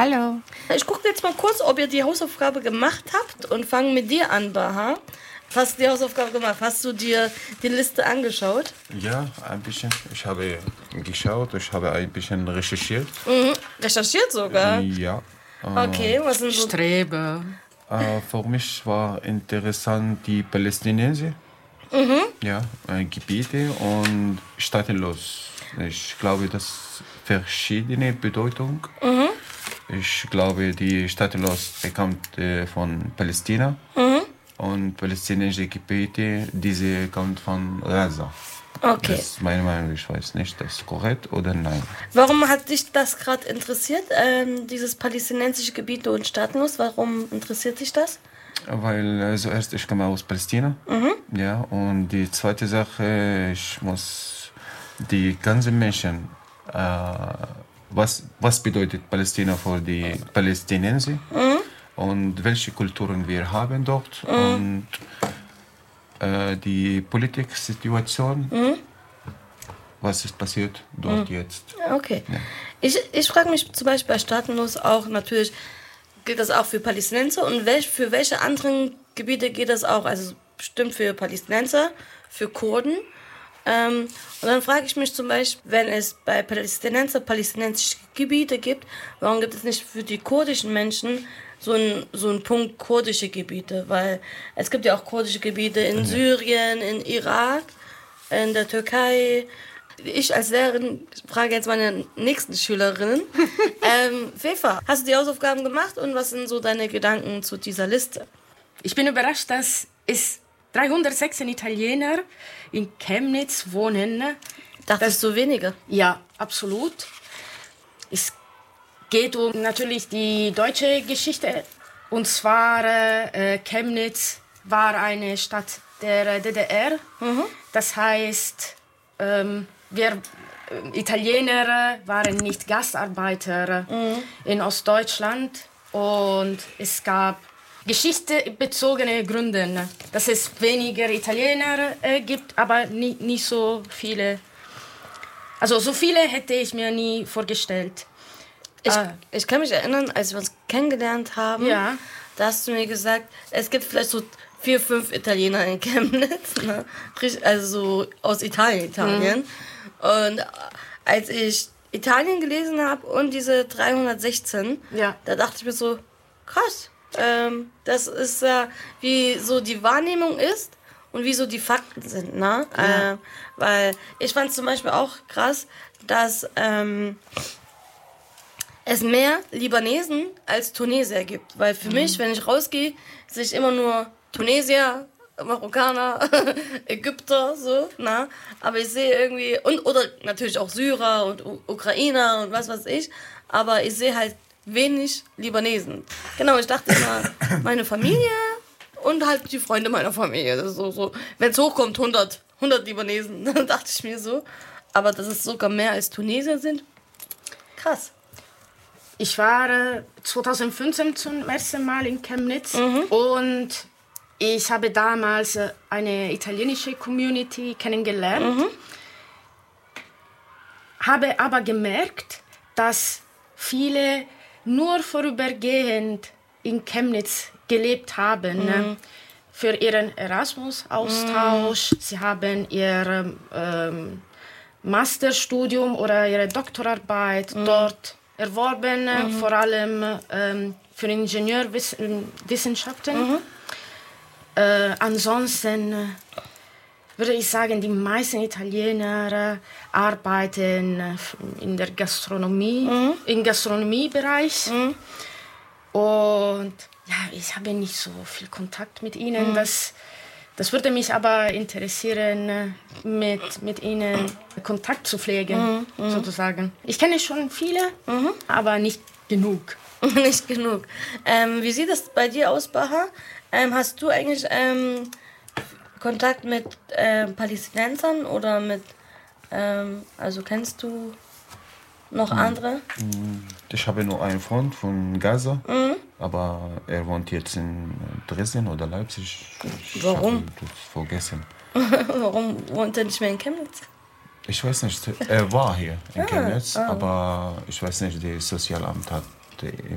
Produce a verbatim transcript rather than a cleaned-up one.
Hallo. Ich gucke jetzt mal kurz, ob ihr die Hausaufgabe gemacht habt und fange mit dir an, Baha. Hast du die Hausaufgabe gemacht? Hast du dir die Liste angeschaut? Ja, ein bisschen. Ich habe geschaut, ich habe ein bisschen recherchiert. Mhm. Recherchiert sogar? Ja. Okay, was sind so... Strebe. Äh, für mich war interessant die Palästinenser. Mhm. Ja, äh, Gebiete und staatenlos. Ich glaube, das verschiedene Bedeutung. Mhm. Ich glaube, die staatenlos bekommt äh, von Palästina. Mhm. Und palästinensische Gebiete, diese kommt von Gaza. Okay. Das ist meine Meinung, ich weiß nicht, das ist korrekt oder nein. Warum hat dich das gerade interessiert, ähm, dieses palästinensische Gebiete und staatenlos? Warum interessiert dich das? Weil äh, zuerst, ich komme aus Palästina. Mhm. Ja, und die zweite Sache, ich muss die ganzen Menschen, äh, was, was bedeutet Palästina für die Palästinenser? Mhm. Und welche Kulturen wir haben dort. Mhm. Und äh, die Politiksituation, mhm. was ist passiert dort mhm. jetzt. Okay. Ja. Ich, ich frage mich zum Beispiel bei Staatenlos auch, natürlich gilt das auch für Palästinenser und welch, für welche anderen Gebiete geht das auch? Also bestimmt für Palästinenser, für Kurden. Ähm, und dann frage ich mich zum Beispiel, wenn es bei Palästinenser palästinensische Gebiete gibt, warum gibt es nicht für die kurdischen Menschen so ein, so ein Punkt kurdische Gebiete? Weil es gibt ja auch kurdische Gebiete in Syrien, in Irak, in der Türkei. Ich als Lehrerin frage jetzt meine nächsten Schülerinnen. ähm, Fefa, hast du die Hausaufgaben gemacht und was sind so deine Gedanken zu dieser Liste? Ich bin überrascht, dass es dreihundertsechzehn Italiener in Chemnitz wohnen. Dachtest du weniger? Ja, absolut. Es geht um natürlich die deutsche Geschichte. Und zwar äh, Chemnitz war eine Stadt der D D R. Mhm. Das heißt, ähm, wir äh, Italiener waren nicht Gastarbeiter mhm. in Ostdeutschland. Und es gab geschichtebezogene Gründe, dass es weniger Italiener äh, gibt, aber nie, nicht so viele. Also so viele hätte ich mir nie vorgestellt. Ich, ah. ich kann mich erinnern, als wir uns kennengelernt haben, ja. da hast du mir gesagt, es gibt vielleicht so vier, fünf Italiener in Chemnitz, ne? Also so aus Italien, Italien. Mhm. Und als ich Italien gelesen habe und diese dreihundertsechzehn, ja. da dachte ich mir so, krass. Ähm, das ist äh, wie so die Wahrnehmung ist und wie so die Fakten sind, ne? Ja. Äh, weil ich fand zum Beispiel auch krass, dass ähm, es mehr Libanesen als Tunesier gibt. Weil für mhm. mich, wenn ich rausgehe, sehe ich immer nur Tunesier, Marokkaner, Ägypter, so, na? Aber ich sehe irgendwie, und oder natürlich auch Syrer und U- Ukrainer und was weiß ich, aber ich sehe halt wenig Libanesen. Genau, ich dachte immer, meine Familie und halt die Freunde meiner Familie. Das ist so, so. Wenn es hochkommt, hundert, hundert Libanesen, dann dachte ich mir so. Aber dass es sogar mehr als Tunesier sind, krass. Ich war äh, zweitausendfünfzehn zum ersten Mal in Chemnitz mhm. und ich habe damals äh, eine italienische Community kennengelernt. Mhm. Habe aber gemerkt, dass viele nur vorübergehend in Chemnitz gelebt haben. Mhm. Ne? Für ihren Erasmus-Austausch. Mhm. Sie haben ihr ähm, Masterstudium oder ihre Doktorarbeit mhm. dort erworben, mhm. vor allem ähm, für Ingenieurwissenschaften. Mhm. Äh, ansonsten würde ich sagen, die meisten Italiener arbeiten in der Gastronomie, mhm. im Gastronomiebereich. Mhm. Und ja, ich habe nicht so viel Kontakt mit ihnen. Mhm. Das, das würde mich aber interessieren, mit, mit ihnen Kontakt zu pflegen, mhm. sozusagen. Ich kenne schon viele, mhm. aber nicht genug. Nicht genug. Ähm, wie sieht das bei dir aus, Baha? Ähm, hast du eigentlich ähm, Kontakt mit ähm, Palästinensern oder mit, ähm, also kennst du noch andere? Ich habe nur einen Freund von Gaza, Mhm. aber er wohnt jetzt in Dresden oder Leipzig. Ich Warum? habe das vergessen. Warum wohnt er nicht mehr in Chemnitz? Ich weiß nicht, er war hier in Ah, Chemnitz, ah. aber ich weiß nicht, das Sozialamt hat